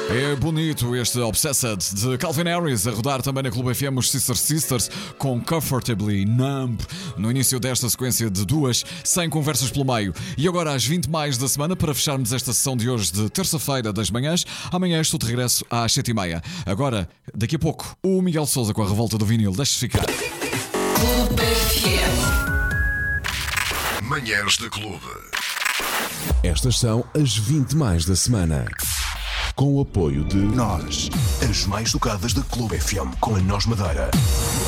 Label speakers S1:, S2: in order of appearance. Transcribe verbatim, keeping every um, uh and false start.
S1: É bonito este Obsessed de Calvin Harris a rodar também na Clube F M os Sister Sisters com Comfortably Numb no início desta sequência de duas, sem conversas pelo meio. E agora às vinte mais da semana para fecharmos esta sessão de hoje de terça-feira das manhãs. Amanhã estou de regresso às sete e meia. Agora, daqui a pouco, o Miguel Sousa com a revolta do vinil. Deixe-se ficar.
S2: Clube F M.
S3: Manhãs da Clube.
S4: Estas são as vinte mais da semana. Com o apoio de
S3: Nós, as mais tocadas da Clube F M, com a Nós Madeira.